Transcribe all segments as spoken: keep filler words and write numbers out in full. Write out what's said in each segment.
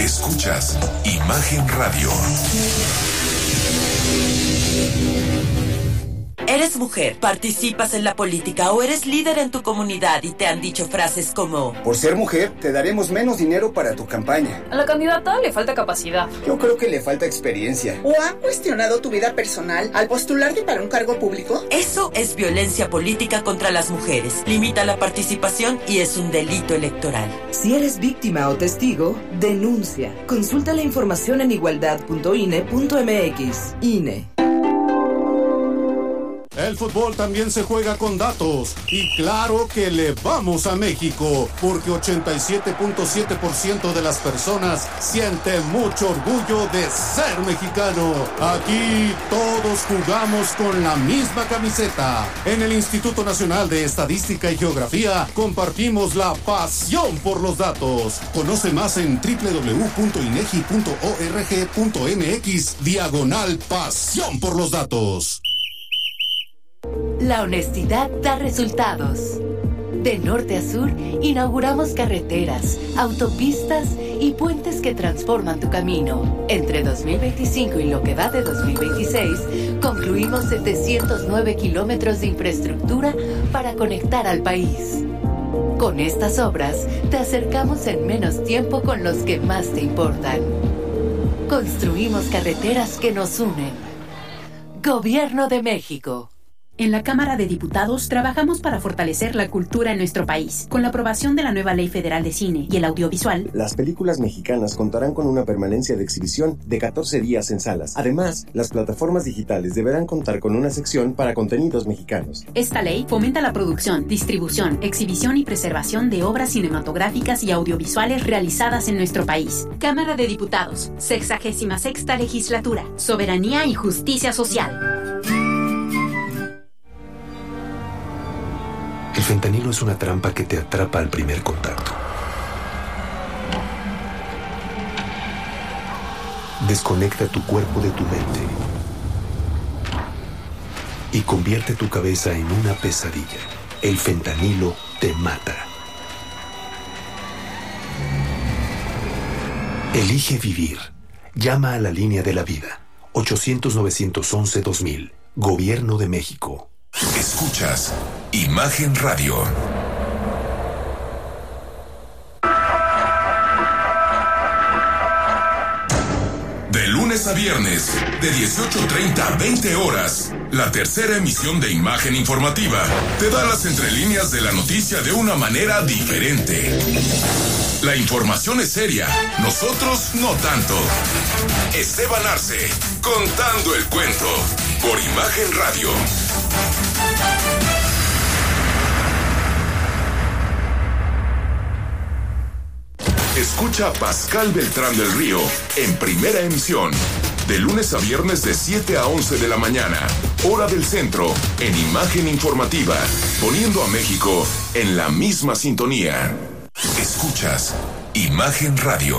Escuchas Imagen Radio. ¿Eres mujer, participas en la política o eres líder en tu comunidad y te han dicho frases como: por ser mujer, te daremos menos dinero para tu campaña? A la candidata le falta capacidad. Yo creo que le falta experiencia. ¿O han cuestionado tu vida personal al postularte para un cargo público? Eso es violencia política contra las mujeres. Limita la participación y es un delito electoral. Si eres víctima o testigo, denuncia. Consulta la información en igualdad punto i n e punto m x. I N E. El fútbol también se juega con datos y claro que le vamos a México porque ochenta y siete punto siete por ciento de las personas sienten mucho orgullo de ser mexicano. Aquí todos jugamos con la misma camiseta. En el Instituto Nacional de Estadística y Geografía compartimos la pasión por los datos. Conoce más en doble u doble u doble u punto inegi punto org punto m x diagonal pasión por los datos. La honestidad da resultados. De norte a sur, inauguramos carreteras, autopistas y puentes que transforman tu camino. Entre dos mil veinticinco y lo que va de dos mil veintiséis, concluimos setecientos nueve kilómetros de infraestructura para conectar al país. Con estas obras, te acercamos en menos tiempo con los que más te importan. Construimos carreteras que nos unen. Gobierno de México. En la Cámara de Diputados trabajamos para fortalecer la cultura en nuestro país. Con la aprobación de la nueva Ley Federal de Cine y el Audiovisual, las películas mexicanas contarán con una permanencia de exhibición de catorce días en salas. Además, las plataformas digitales deberán contar con una sección para contenidos mexicanos. Esta ley fomenta la producción, distribución, exhibición y preservación de obras cinematográficas y audiovisuales realizadas en nuestro país. Cámara de Diputados, sexagésima sexta legislatura, soberanía y justicia social. El fentanilo es una trampa que te atrapa al primer contacto. Desconecta tu cuerpo de tu mente y convierte tu cabeza en una pesadilla. El fentanilo te mata. Elige vivir. Llama a la línea de la vida. ochocientos, novecientos once, dos mil. Gobierno de México. Escuchas Imagen Radio. De lunes a viernes, de dieciocho treinta a veinte horas, la tercera emisión de Imagen Informativa te da las entrelíneas de la noticia de una manera diferente. La información es seria, nosotros no tanto. Esteban Arce, contando el cuento, por Imagen Radio. Escucha a Pascal Beltrán del Río en primera emisión, de lunes a viernes de siete a once de la mañana, hora del centro, en Imagen Informativa, poniendo a México en la misma sintonía. Escuchas Imagen Radio.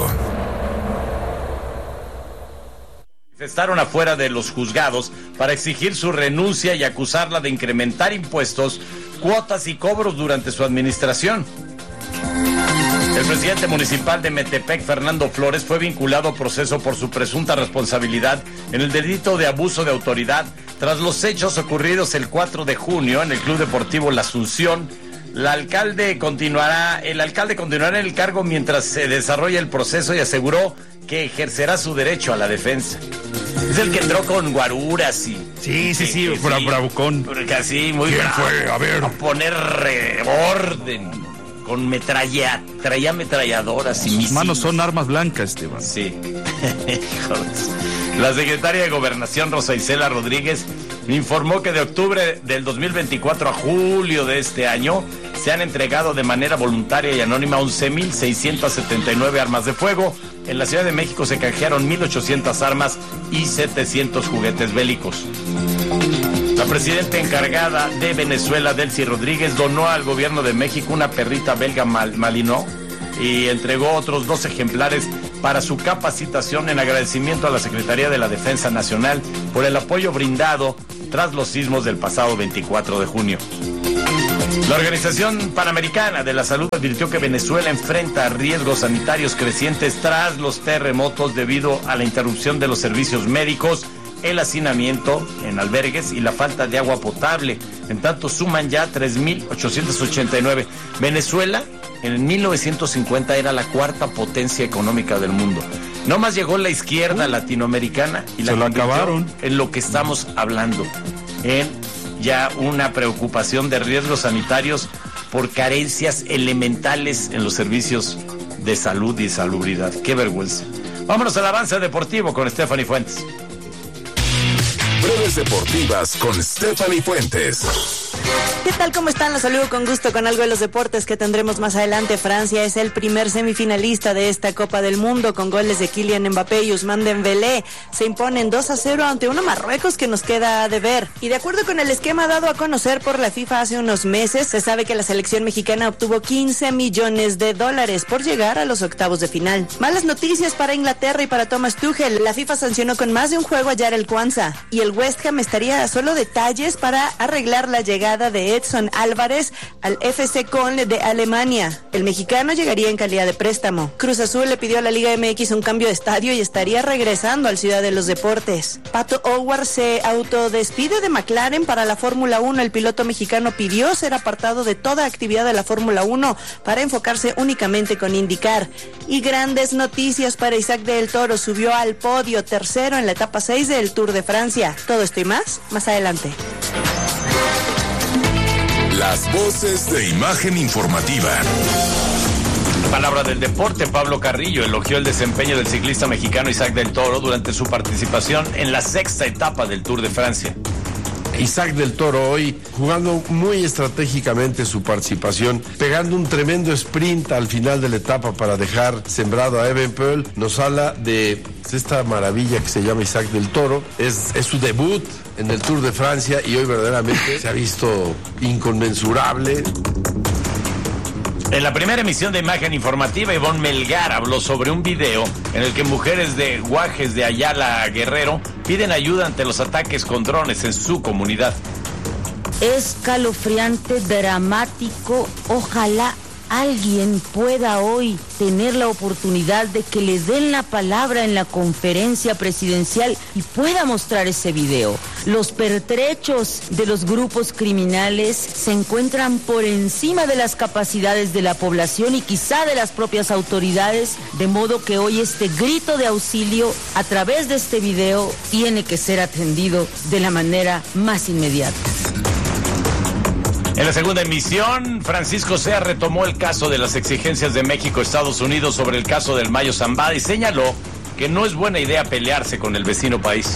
Manifestaron afuera de los juzgados para exigir su renuncia y acusarla de incrementar impuestos, cuotas y cobros durante su administración. El presidente municipal de Metepec, Fernando Flores, fue vinculado a proceso por su presunta responsabilidad en el delito de abuso de autoridad tras los hechos ocurridos el cuatro de junio en el Club Deportivo La Asunción. La alcalde continuará, el alcalde continuará en el cargo mientras se desarrolla el proceso y aseguró que ejercerá su derecho a la defensa. Es el que entró con guaruras y... Sí, sí, sí, bra sí bravucón. Porque así, muy ¿Quién bravo. fue? A ver. A poner eh, orden. Con metralla, traía ametralladoras y misiles. Sus manos son armas blancas, Esteban. Sí. La secretaria de Gobernación, Rosa Isela Rodríguez, informó que de octubre del dos mil veinticuatro a julio de este año se han entregado de manera voluntaria y anónima once mil seiscientas setenta y nueve armas de fuego. En la Ciudad de México se canjearon mil ochocientas armas y setecientos juguetes bélicos. La presidenta encargada de Venezuela, Delcy Rodríguez, donó al gobierno de México una perrita belga mal, Malinois y entregó otros dos ejemplares para su capacitación en agradecimiento a la Secretaría de la Defensa Nacional por el apoyo brindado tras los sismos del pasado veinticuatro de junio. La Organización Panamericana de la Salud advirtió que Venezuela enfrenta riesgos sanitarios crecientes tras los terremotos debido a la interrupción de los servicios médicos, el hacinamiento en albergues y la falta de agua potable. En tanto, suman ya tres mil ochocientos ochenta y nueve. Venezuela, en mil novecientos cincuenta, era la cuarta potencia económica del mundo. No más llegó la izquierda latinoamericana y la Se lo acabaron. En lo que estamos hablando, en ya una preocupación de riesgos sanitarios por carencias elementales en los servicios de salud y salubridad. ¡Qué vergüenza! Vámonos al avance deportivo con Stephanie Fuentes. Breves deportivas con Stephanie Fuentes. ¿Qué tal? ¿Cómo están? Los saludo con gusto con algo de los deportes que tendremos más adelante. Francia es el primer semifinalista de esta Copa del Mundo con goles de Kylian Mbappé y Ousmane Dembélé. Se imponen dos a cero ante una Marruecos que nos queda de ver. Y de acuerdo con el esquema dado a conocer por la FIFA hace unos meses, se sabe que la selección mexicana obtuvo quince millones de dólares por llegar a los octavos de final. Malas noticias para Inglaterra y para Thomas Tuchel. La FIFA sancionó con más de un juego a Jarell Quansah y el West Ham estaría a solo detalles para arreglar la llegada de Edson Álvarez al F C Köln de Alemania. El mexicano llegaría en calidad de préstamo. Cruz Azul le pidió a la Liga M X un cambio de estadio y estaría regresando al Ciudad de los Deportes. Pato O'Ward se autodespide de McLaren para la Fórmula uno. El piloto mexicano pidió ser apartado de toda actividad de la Fórmula uno para enfocarse únicamente con IndyCar. Y grandes noticias para Isaac del Toro. Subió al podio tercero en la etapa seis del Tour de Francia. Todo esto y más, más adelante. Las voces de Imagen Informativa. Palabra del deporte. Pablo Carrillo elogió el desempeño del ciclista mexicano Isaac del Toro durante su participación en la sexta etapa del Tour de Francia. Isaac del Toro hoy jugando muy estratégicamente su participación, pegando un tremendo sprint al final de la etapa para dejar sembrado a Evenepoel. Nos habla de esta maravilla que se llama Isaac del Toro. Es, es su debut en el Tour de Francia y hoy verdaderamente se ha visto inconmensurable. En la primera emisión de Imagen Informativa, Ivonne Melgar habló sobre un video en el que mujeres de Guajes de Ayala, Guerrero, piden ayuda ante los ataques con drones en su comunidad. Escalofriante, dramático. Ojalá alguien pueda hoy tener la oportunidad de que le den la palabra en la conferencia presidencial y pueda mostrar ese video. Los pertrechos de los grupos criminales se encuentran por encima de las capacidades de la población y quizá de las propias autoridades, de modo que hoy este grito de auxilio a través de este video tiene que ser atendido de la manera más inmediata. En la segunda emisión, Francisco Sea retomó el caso de las exigencias de México-Estados Unidos sobre el caso del Mayo Zambada y señaló que no es buena idea pelearse con el vecino país.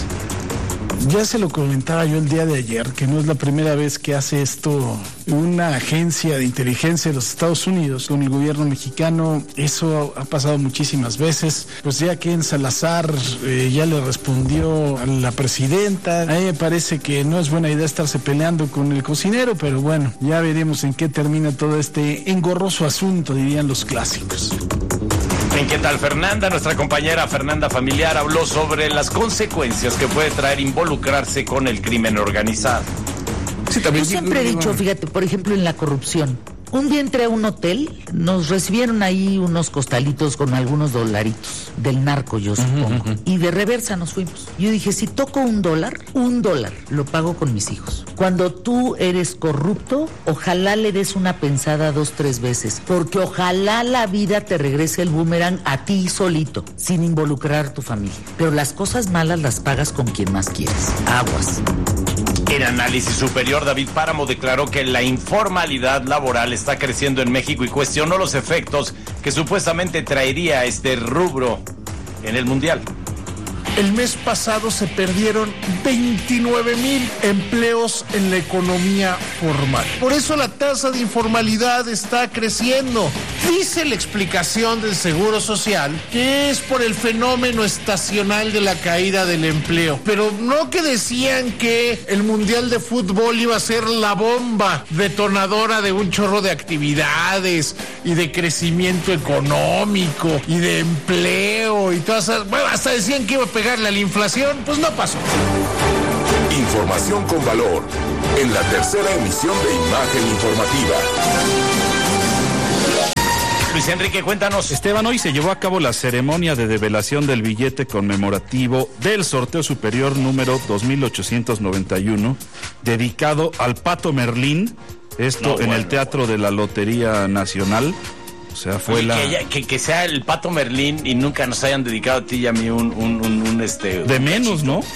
Ya se lo comentaba yo el día de ayer, que no es la primera vez que hace esto una agencia de inteligencia de los Estados Unidos con el gobierno mexicano. Eso ha pasado muchísimas veces. Pues ya que en Salazar eh, ya le respondió a la presidenta, a mí me parece que no es buena idea estarse peleando con el cocinero, pero bueno, ya veremos en qué termina todo este engorroso asunto, dirían los clásicos. ¿En qué tal, Fernanda? Nuestra compañera Fernanda Familiar habló sobre las consecuencias que puede traer involucrarse con el crimen organizado. Sí, también yo siempre he dicho, fíjate, por ejemplo, en la corrupción. Un día entré a un hotel, nos recibieron ahí unos costalitos con algunos dolaritos, del narco yo supongo, uh-huh, uh-huh. y de reversa nos fuimos. Yo dije, si toco un dólar, un dólar, lo pago con mis hijos. Cuando tú eres corrupto, ojalá le des una pensada dos, tres veces, porque ojalá la vida te regrese el boomerang a ti solito, sin involucrar a tu familia. Pero las cosas malas las pagas con quien más quieres. Aguas. En Análisis Superior, David Páramo declaró que la informalidad laboral está creciendo en México y cuestionó los efectos que supuestamente traería este rubro en el Mundial. El mes pasado se perdieron veintinueve mil empleos en la economía formal. Por eso la tasa de informalidad está creciendo. Dice la explicación del Seguro Social que es por el fenómeno estacional de la caída del empleo. Pero no que decían que el Mundial de Fútbol iba a ser la bomba detonadora de un chorro de actividades y de crecimiento económico y de empleo y todas esas... Bueno, hasta decían que iba a pegar a la inflación, pues no pasó. Información con valor en la tercera emisión de Imagen Informativa. Luis Enrique, cuéntanos. Esteban, hoy se llevó a cabo la ceremonia de develación del billete conmemorativo del sorteo superior número dos mil ochocientos noventa y uno, dedicado al Pato Merlín, esto no, en bueno. el Teatro de la Lotería Nacional. O sea, fue Oye, la... Que, que, que sea el Pato Merlín y nunca nos hayan dedicado a ti y a mí un, un, un, un este... De un menos, cachito. ¿no?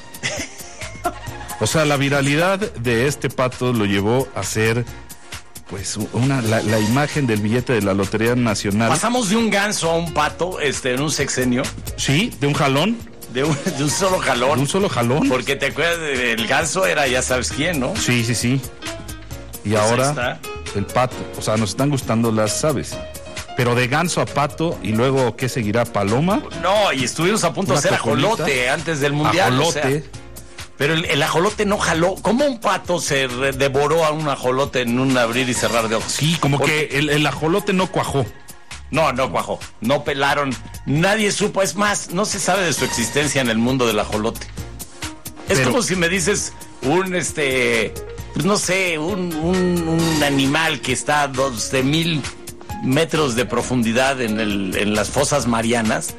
O sea, la viralidad de este pato lo llevó a ser... Pues una la, la imagen del billete de la Lotería Nacional. Pasamos de un ganso a un pato, este, en un sexenio. Sí, de un jalón. De un, de un solo jalón. De un solo jalón. Porque te acuerdas del ganso era ya sabes quién, ¿no? Sí, sí, sí. Y pues ahora está. El pato. O sea, nos están gustando las aves. Pero de ganso a pato y luego, ¿qué seguirá? ¿Paloma? No, y estuvimos a punto de hacer ajolote antes del mundial. Ajolote. O sea, pero el, el ajolote no jaló. ¿Cómo un pato se re- devoró a un ajolote en un abrir y cerrar de ojos? Sí, como Porque... que el, el ajolote no cuajó. No, no cuajó. No pelaron. Nadie supo. Es más, no se sabe de su existencia en el mundo del ajolote. Es pero... como si me dices un, este, pues no sé, un, un, un animal que está a doce mil metros de profundidad en, el, en las fosas marianas.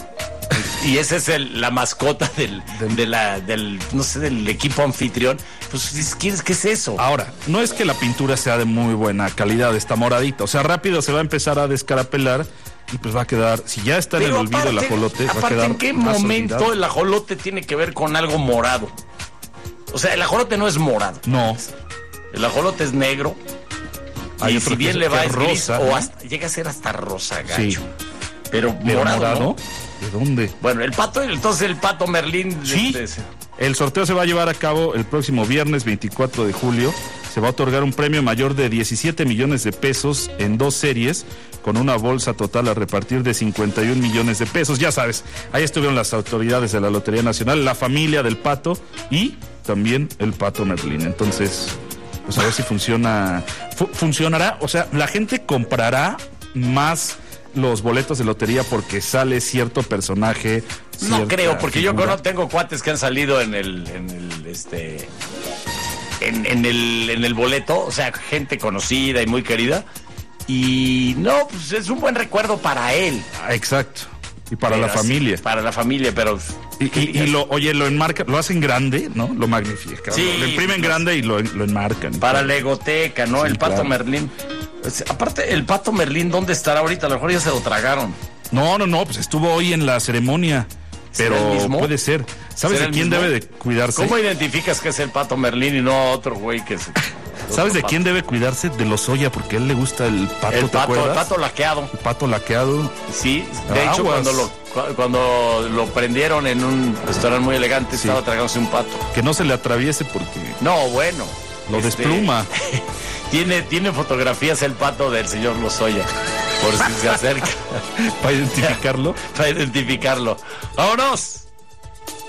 Y esa es el, la mascota del, del, de la, del, no sé, del equipo anfitrión. Pues, ¿qué es, ¿qué es eso? Ahora, no es que la pintura sea de muy buena calidad, está moradita. O sea, rápido se va a empezar a descarapelar y pues va a quedar, si ya está Pero en el olvido aparte, el ajolote, va a quedar ¿en qué momento olvidado? El ajolote tiene que ver con algo morado? O sea, el ajolote no es morado. No. El ajolote es negro. Hay y si bien le va es gris, rosa, o ¿no? hasta, llega a ser hasta rosa, gacho. Sí. Pero, Pero morado, morado ¿no? ¿De dónde? Bueno, el pato, entonces el Pato Merlín. Sí. Este, el sorteo se va a llevar a cabo el próximo viernes veinticuatro de julio. Se va a otorgar un premio mayor de diecisiete millones de pesos en dos series, con una bolsa total a repartir de cincuenta y un millones de pesos. Ya sabes, ahí estuvieron las autoridades de la Lotería Nacional, la familia del pato y también el Pato Merlín. Entonces, pues a ver si funciona. Fu- funcionará, o sea, la gente comprará más los boletos de lotería porque sale cierto personaje. No creo, porque figura. Yo no tengo cuates que han salido en el, en el, este, en, en el, en el boleto, o sea, gente conocida y muy querida. Y no, pues es un buen recuerdo para él. Exacto. Y para pero la familia. Así, para la familia, pero... Y, y, y lo, oye, lo enmarcan, lo hacen grande, ¿no? Lo magnifican. Sí, lo imprimen no, grande y lo, lo enmarcan. Para la egoteca, ¿no? Sí, el Pato claro. Merlín. Aparte, el Pato Merlín, ¿dónde estará ahorita? A lo mejor ya se lo tragaron. No, no, no, pues estuvo hoy en la ceremonia. Pero puede ser. ¿Sabes de quién mismo? Debe de cuidarse? ¿Cómo identificas que es el Pato Merlín y no otro güey que es... ¿Sabes de pato? Quién debe cuidarse? De Lozoya, porque a él le gusta el pato, el ¿te pato, acuerdas? El pato laqueado. El pato laqueado. Sí, de Aguas. hecho cuando lo, cuando lo prendieron en un restaurante muy elegante, sí. Estaba tragándose un pato. Que no se le atraviese porque... No, bueno. Lo este... despluma. Tiene, tiene fotografías el pato del señor Lozoya, por si se acerca. ¿Para identificarlo? Para identificarlo. ¡Vámonos!